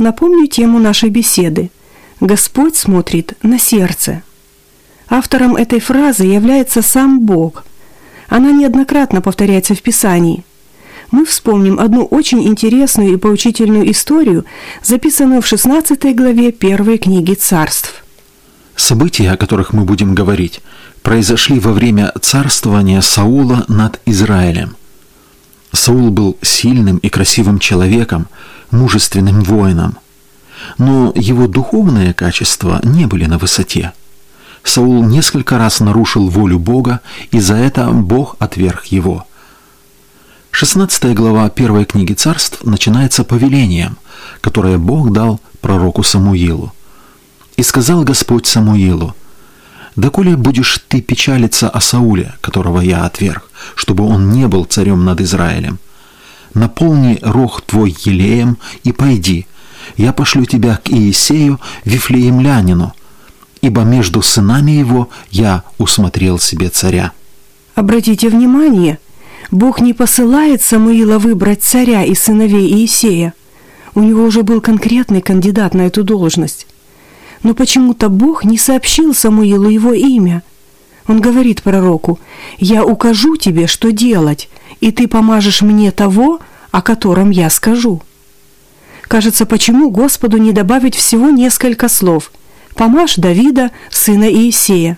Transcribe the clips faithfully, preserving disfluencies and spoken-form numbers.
Напомню тему нашей беседы. Господь смотрит на сердце. Автором этой фразы является сам Бог. Она неоднократно повторяется в Писании. Мы вспомним одну очень интересную и поучительную историю, записанную в шестнадцатой главе первой книги Царств. События, о которых мы будем говорить, произошли во время царствования Саула над Израилем. Саул был сильным и красивым человеком, мужественным воином. Но его духовные качества не были на высоте. Саул несколько раз нарушил волю Бога, и за это Бог отверг его. шестнадцатая глава первой книги Царств начинается повелением, которое Бог дал пророку Самуилу. «И сказал Господь Самуилу: доколе будешь ты печалиться о Сауле, которого я отверг, чтобы он не был царем над Израилем? Наполни рог твой елеем и пойди, я пошлю тебя к Иисею Вифлеемлянину, ибо между сынами его я усмотрел себе царя». Обратите внимание, Бог не посылает Самуила выбрать царя из сыновей Иисея. У него уже был конкретный кандидат на эту должность. Но почему-то Бог не сообщил Самуилу его имя. Он говорит пророку: «Я укажу тебе, что делать, и ты помажешь мне того, о котором я скажу». Кажется, почему Господу не добавить всего несколько слов: «Помажь Давида, сына Иисея».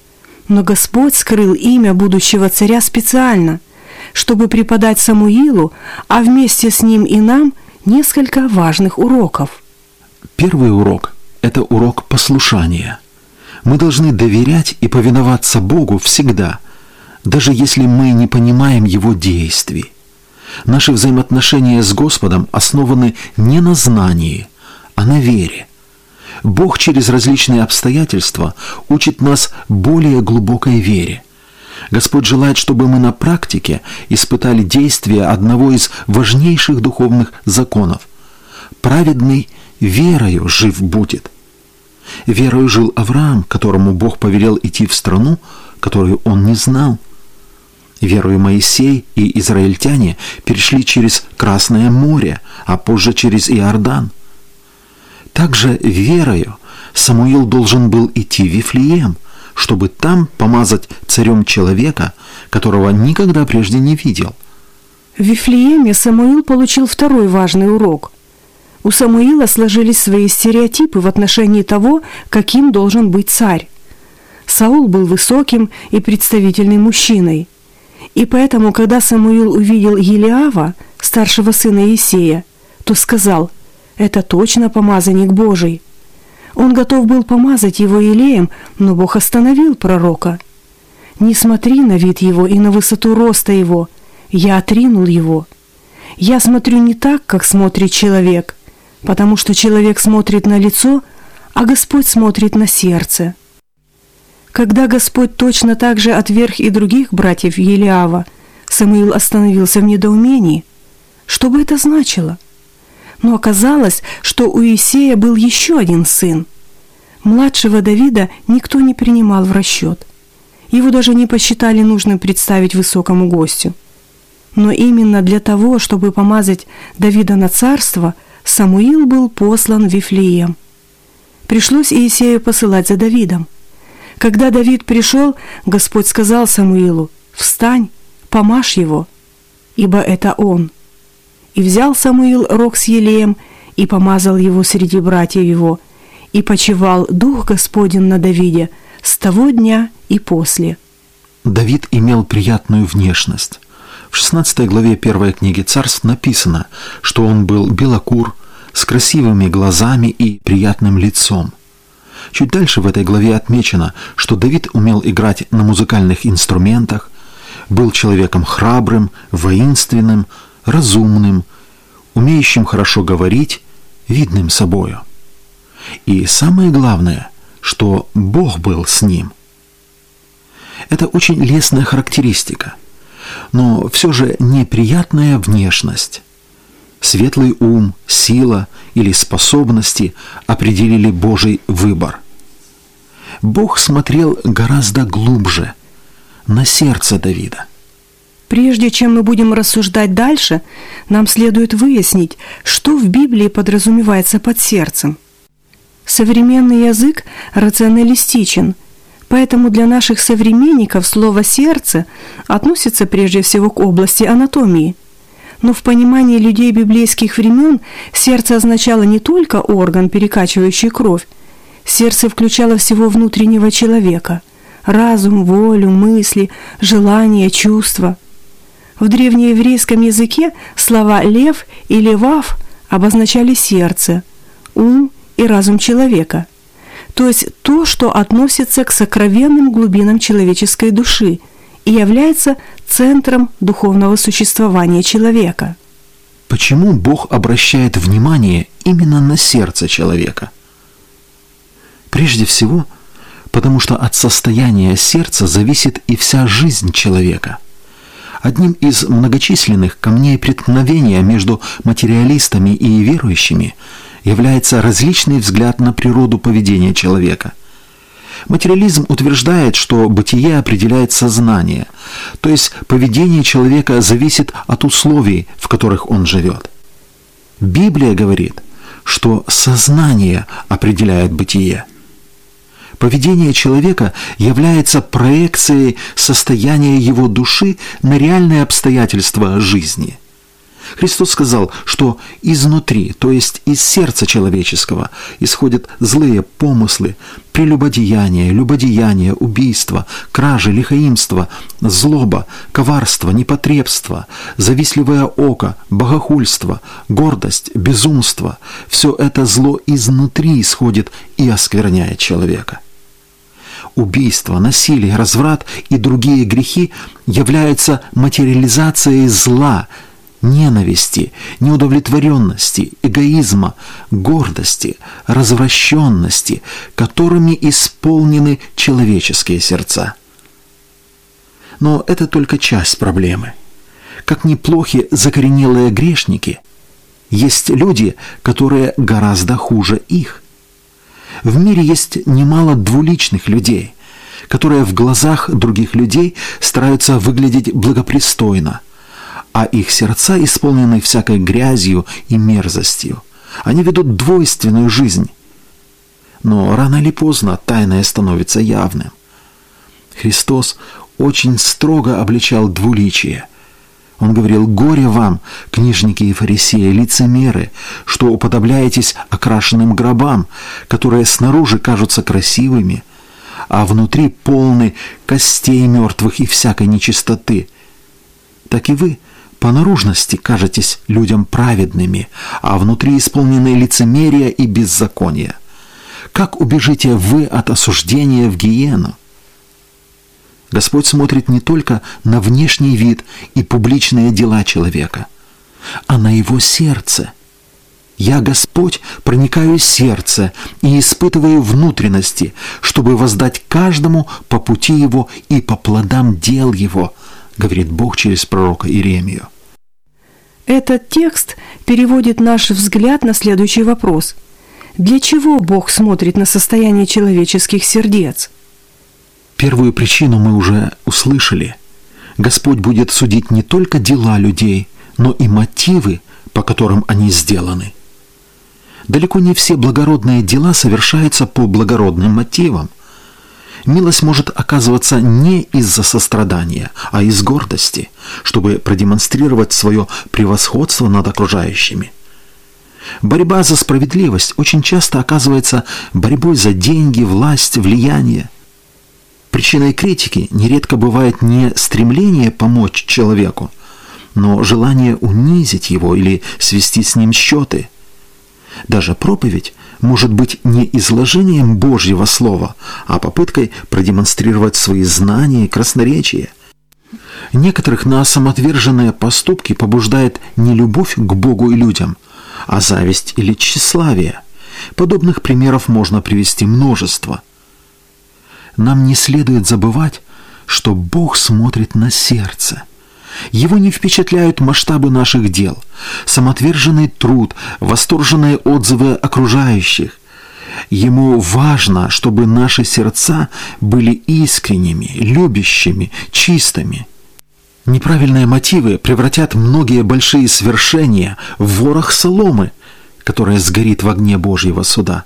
Но Господь скрыл имя будущего царя специально, чтобы преподать Самуилу, а вместе с ним и нам, несколько важных уроков. Первый урок – это урок послушания. Мы должны доверять и повиноваться Богу всегда, даже если мы не понимаем Его действий. Наши взаимоотношения с Господом основаны не на знании, а на вере. Бог через различные обстоятельства учит нас более глубокой вере. Господь желает, чтобы мы на практике испытали действие одного из важнейших духовных законов. «Праведный верою жив будет». Верою жил Авраам, которому Бог повелел идти в страну, которую он не знал. Верою Моисей и израильтяне перешли через Красное море, а позже через Иордан. Также верою Самуил должен был идти в Вифлеем, чтобы там помазать царем человека, которого никогда прежде не видел. В Вифлееме Самуил получил второй важный урок. У Самуила сложились свои стереотипы в отношении того, каким должен быть царь. Саул был высоким и представительным мужчиной. И поэтому, когда Самуил увидел Елиава, старшего сына Иисея, то сказал: «Это точно помазанник Божий». Он готов был помазать его елеем, но Бог остановил пророка. «Не смотри на вид его и на высоту роста его. Я отринул его. Я смотрю не так, как смотрит человек, потому что человек смотрит на лицо, а Господь смотрит на сердце». Когда Господь точно так же отверг и других братьев Елиава, Самуил остановился в недоумении. Что бы это значило? Но оказалось, что у Иисея был еще один сын. Младшего Давида никто не принимал в расчет. Его даже не посчитали нужным представить высокому гостю. Но именно для того, чтобы помазать Давида на царство, Самуил был послан в Вифлеем. Пришлось Иисею посылать за Давидом. Когда Давид пришел, Господь сказал Самуилу: «Встань, помажь его, ибо это он». И взял Самуил рог с елеем и помазал его среди братьев его, и почивал Дух Господень на Давиде с того дня и после. Давид имел приятную внешность. В шестнадцатой главе первой книги Царств написано, что он был белокур, с красивыми глазами и приятным лицом. Чуть дальше в этой главе отмечено, что Давид умел играть на музыкальных инструментах, был человеком храбрым, воинственным, разумным, умеющим хорошо говорить, видным собою. И самое главное, что Бог был с ним. Это очень лестная характеристика, но все же неприятная внешность. Светлый ум, сила или способности определили Божий выбор. Бог смотрел гораздо глубже, на сердце Давида. Прежде чем мы будем рассуждать дальше, нам следует выяснить, что в Библии подразумевается под сердцем. Современный язык рационалистичен, поэтому для наших современников слово «сердце» относится прежде всего к области анатомии. Но в понимании людей библейских времен сердце означало не только орган, перекачивающий кровь. Сердце включало всего внутреннего человека – разум, волю, мысли, желания, чувства. В древнееврейском языке слова «лев» и «левав» обозначали сердце, ум и разум человека, то есть то, что относится к сокровенным глубинам человеческой души и является центром духовного существования человека. Почему Бог обращает внимание именно на сердце человека? Прежде всего, потому что от состояния сердца зависит и вся жизнь человека. Одним из многочисленных камней преткновения между материалистами и верующими является различный взгляд на природу поведения человека. Материализм утверждает, что бытие определяет сознание, то есть поведение человека зависит от условий, в которых он живет. Библия говорит, что сознание определяет бытие. Поведение человека является проекцией состояния его души на реальные обстоятельства жизни. Христос сказал, что изнутри, то есть из сердца человеческого, исходят злые помыслы, прелюбодеяние, любодеяние, убийство, кражи, лихоимство, злоба, коварство, непотребство, завистливое око, богохульство, гордость, безумство. Все это зло изнутри исходит и оскверняет человека. Убийство, насилие, разврат и другие грехи являются материализацией зла, ненависти, неудовлетворенности, эгоизма, гордости, развращенности, которыми исполнены человеческие сердца. Но это только часть проблемы. Как ни плохи закоренелые грешники, есть люди, которые гораздо хуже их. В мире есть немало двуличных людей, которые в глазах других людей стараются выглядеть благопристойно, а их сердца исполнены всякой грязью и мерзостью. Они ведут двойственную жизнь. Но рано или поздно тайное становится явным. Христос очень строго обличал двуличие. Он говорил: «Горе вам, книжники и фарисеи, лицемеры, что уподобляетесь окрашенным гробам, которые снаружи кажутся красивыми, а внутри полны костей мертвых и всякой нечистоты. Так и вы по наружности кажетесь людям праведными, а внутри исполнены лицемерия и беззакония. Как убежите вы от осуждения в гиену?» Господь смотрит не только на внешний вид и публичные дела человека, а на его сердце. «Я, Господь, проникаю в сердце и испытываю внутренности, чтобы воздать каждому по пути его и по плодам дел его», говорит Бог через пророка Иеремию. Этот текст переводит наш взгляд на следующий вопрос. Для чего Бог смотрит на состояние человеческих сердец? Первую причину мы уже услышали. Господь будет судить не только дела людей, но и мотивы, по которым они сделаны. Далеко не все благородные дела совершаются по благородным мотивам. Милость может оказываться не из-за сострадания, а из гордости, чтобы продемонстрировать свое превосходство над окружающими. Борьба за справедливость очень часто оказывается борьбой за деньги, власть, влияние. Причиной критики нередко бывает не стремление помочь человеку, но желание унизить его или свести с ним счеты. Даже проповедь может быть не изложением Божьего Слова, а попыткой продемонстрировать свои знания и красноречие. Некоторых на самоотверженные поступки побуждает не любовь к Богу и людям, а зависть или тщеславие. Подобных примеров можно привести множество. Нам не следует забывать, что Бог смотрит на сердце. Его не впечатляют масштабы наших дел, самоотверженный труд, восторженные отзывы окружающих. Ему важно, чтобы наши сердца были искренними, любящими, чистыми. Неправильные мотивы превратят многие большие свершения в ворох соломы, которая сгорит в огне Божьего суда.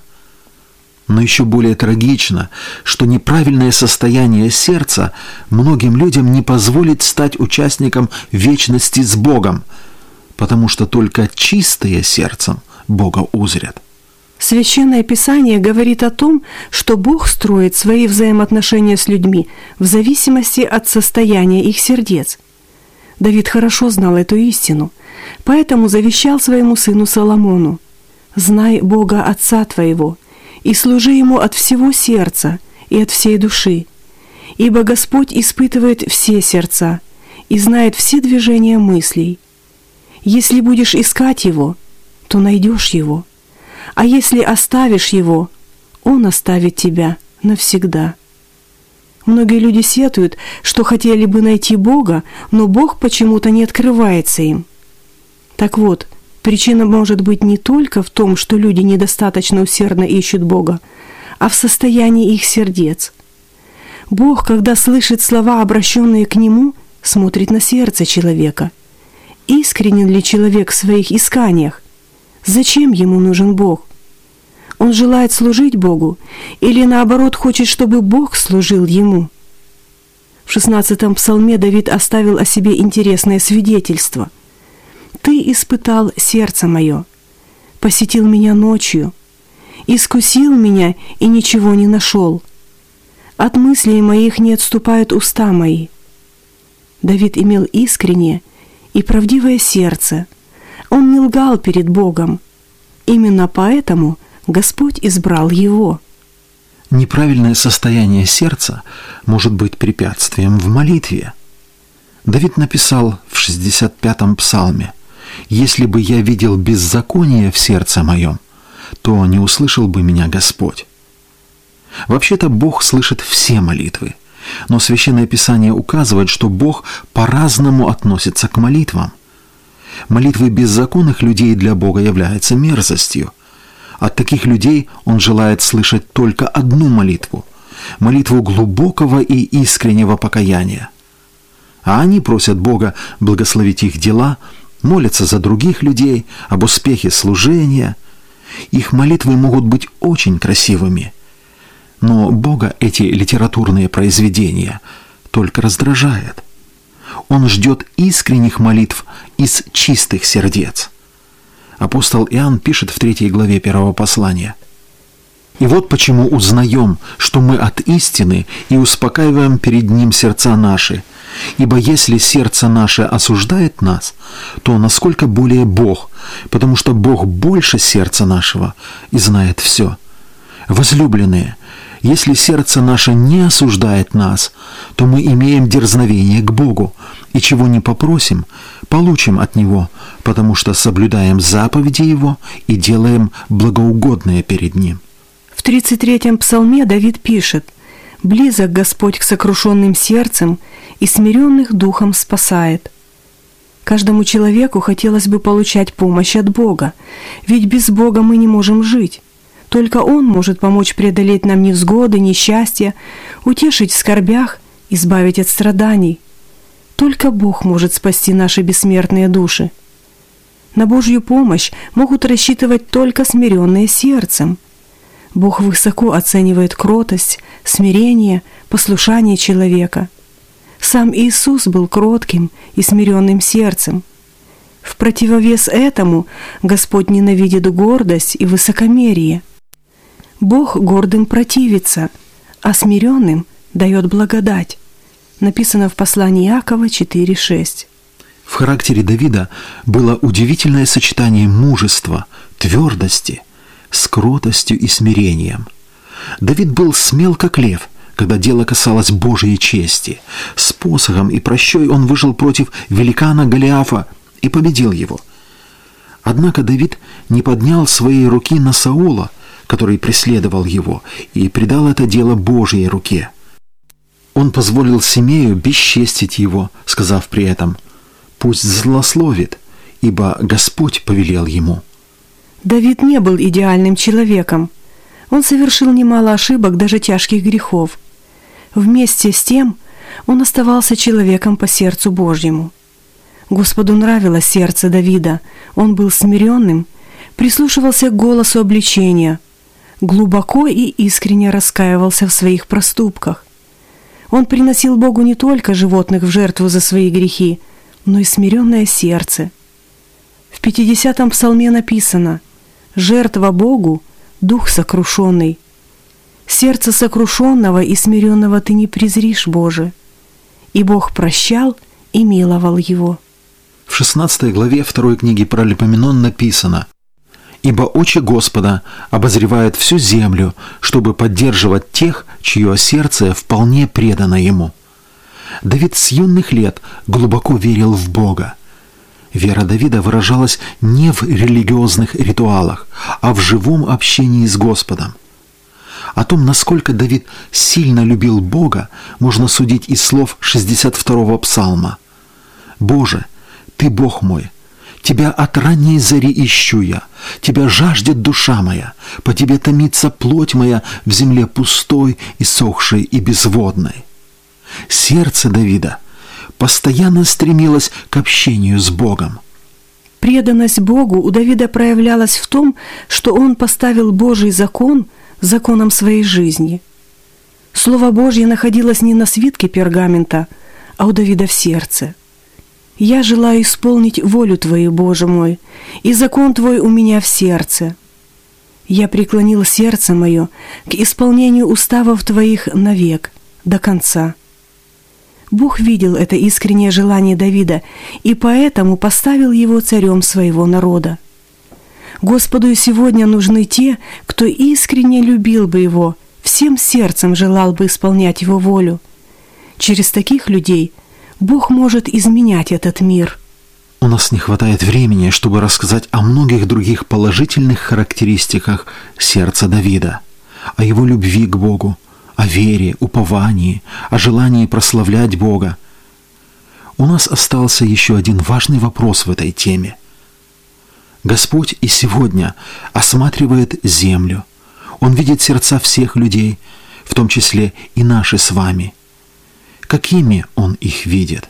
Но еще более трагично, что неправильное состояние сердца многим людям не позволит стать участником вечности с Богом, потому что только чистые сердцем Бога узрят. Священное Писание говорит о том, что Бог строит свои взаимоотношения с людьми в зависимости от состояния их сердец. Давид хорошо знал эту истину, поэтому завещал своему сыну Соломону: «Знай Бога Отца твоего, и служи Ему от всего сердца и от всей души, ибо Господь испытывает все сердца и знает все движения мыслей. Если будешь искать Его, то найдешь Его, а если оставишь Его, Он оставит тебя навсегда». Многие люди сетуют, что хотели бы найти Бога, но Бог почему-то не открывается им. Так вот, причина может быть не только в том, что люди недостаточно усердно ищут Бога, а в состоянии их сердец. Бог, когда слышит слова, обращенные к Нему, смотрит на сердце человека. Искренен ли человек в своих исканиях? Зачем ему нужен Бог? Он желает служить Богу или, наоборот, хочет, чтобы Бог служил ему? В шестнадцатом псалме Давид оставил о себе интересное свидетельство. «Ты испытал сердце мое, посетил меня ночью, искусил меня и ничего не нашел. От мыслей моих не отступают уста мои». Давид имел искреннее и правдивое сердце. Он не лгал перед Богом. Именно поэтому Господь избрал его. Неправильное состояние сердца может быть препятствием в молитве. Давид написал в шестьдесят пятом псалме: «Если бы я видел беззаконие в сердце моем, то не услышал бы меня Господь». Вообще-то Бог слышит все молитвы, но Священное Писание указывает, что Бог по-разному относится к молитвам. Молитвы беззаконных людей для Бога являются мерзостью. От таких людей Он желает слышать только одну молитву – молитву глубокого и искреннего покаяния. А они просят Бога благословить их дела, молятся за других людей, об успехе служения. Их молитвы могут быть очень красивыми, но Бога эти литературные произведения только раздражают. Он ждет искренних молитв из чистых сердец. Апостол Иоанн пишет в третьей главе первого послания: «И вот почему узнаем, что мы от истины, и успокаиваем перед Ним сердца наши. Ибо если сердце наше осуждает нас, то насколько более Бог, потому что Бог больше сердца нашего и знает все. Возлюбленные, если сердце наше не осуждает нас, то мы имеем дерзновение к Богу, и чего не попросим, получим от Него, потому что соблюдаем заповеди Его и делаем благоугодное перед Ним». В тридцать третьем псалме Давид пишет: «Близок Господь к сокрушенным сердцем и смиренных духом спасает». Каждому человеку хотелось бы получать помощь от Бога, ведь без Бога мы не можем жить. Только Он может помочь преодолеть нам невзгоды, несчастья, утешить в скорбях, избавить от страданий. Только Бог может спасти наши бессмертные души. На Божью помощь могут рассчитывать только смиренные сердцем. Бог высоко оценивает кротость, смирение, послушание человека. Сам Иисус был кротким и смиренным сердцем. В противовес этому Господь ненавидит гордость и высокомерие. Бог гордым противится, а смиренным дает благодать. Написано в послании Иакова четыре шесть. В характере Давида было удивительное сочетание мужества, твердости с кротостью и смирением. Давид был смел, как лев, когда дело касалось Божьей чести. С посохом и прощой он вышел против великана Голиафа и победил его. Однако Давид не поднял своей руки на Саула, который преследовал его, и предал это дело Божьей руке. Он позволил Семею бесчестить его, сказав при этом: «Пусть злословит, ибо Господь повелел ему». Давид не был идеальным человеком. Он совершил немало ошибок, даже тяжких грехов. Вместе с тем он оставался человеком по сердцу Божьему. Господу нравилось сердце Давида, он был смиренным, прислушивался к голосу обличения, глубоко и искренне раскаивался в своих проступках. Он приносил Богу не только животных в жертву за свои грехи, но и смиренное сердце. В пятидесятом псалме написано: «Жертва Богу — дух сокрушенный. Сердце сокрушенного и смиренного ты не презришь, Боже». И Бог прощал и миловал его. В шестнадцатой главе второй книги Паралипоменон написано: «Ибо очи Господа обозревают всю землю, чтобы поддерживать тех, чье сердце вполне предано Ему». Давид с юных лет глубоко верил в Бога. Вера Давида выражалась не в религиозных ритуалах, а в живом общении с Господом. О том, насколько Давид сильно любил Бога, можно судить из слов шестьдесят второго псалма. «Боже, Ты Бог мой, Тебя от ранней зари ищу я, Тебя жаждет душа моя, по Тебе томится плоть моя в земле пустой, иссохшей и безводной». Сердце Давида постоянно стремилось к общению с Богом. Преданность Богу у Давида проявлялась в том, что он поставил Божий закон законом своей жизни. Слово Божье находилось не на свитке пергамента, а у Давида в сердце. «Я желаю исполнить волю Твою, Боже мой, и закон Твой у меня в сердце. Я преклонил сердце мое к исполнению уставов Твоих навек, до конца». Бог видел это искреннее желание Давида и поэтому поставил его царем своего народа. Господу и сегодня нужны те, кто искренне любил бы Его, всем сердцем желал бы исполнять Его волю. Через таких людей Бог может изменять этот мир. У нас не хватает времени, чтобы рассказать о многих других положительных характеристиках сердца Давида, о его любви к Богу, о вере, уповании, о желании прославлять Бога. У нас остался еще один важный вопрос в этой теме. Господь и сегодня осматривает землю. Он видит сердца всех людей, в том числе и наши с вами. Какими Он их видит?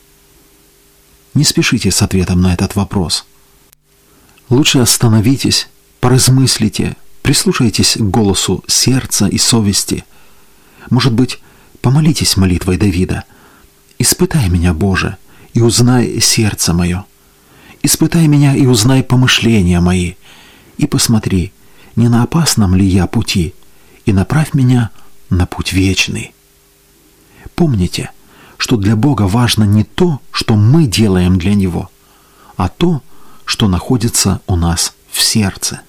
Не спешите с ответом на этот вопрос. Лучше остановитесь, поразмыслите, прислушайтесь к голосу сердца и совести. Может быть, помолитесь молитвой Давида. «Испытай меня, Боже, и узнай сердце мое. Испытай меня и узнай помышления мои. И посмотри, не на опасном ли я пути, и направь меня на путь вечный». Помните, что для Бога важно не то, что мы делаем для Него, а то, что находится у нас в сердце.